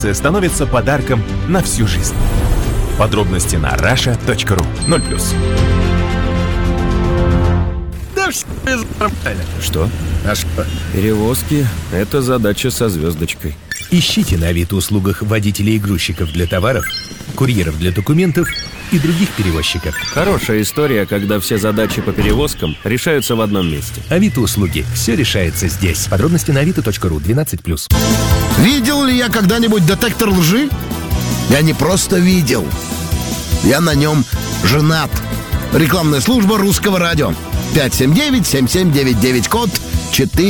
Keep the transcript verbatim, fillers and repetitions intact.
становится подарком на всю жизнь. Подробности на раша точка ру. ноль плюс. Да все нормально. Что? А что? Перевозки – это задача со звездочкой. Ищите на Авито-услугах водителей и грузчиков для товаров, курьеров для документов и других перевозчиков. Хорошая история, когда все задачи по перевозкам решаются в одном месте. Авито-услуги. Все решается здесь. Подробности на авито точка ру. двенадцать плюс. Видел ли я когда-нибудь детектор лжи? Я не просто видел. Я на нем женат. Рекламная служба Русского радио. пять семь девять семь семь девять девять, код четыре.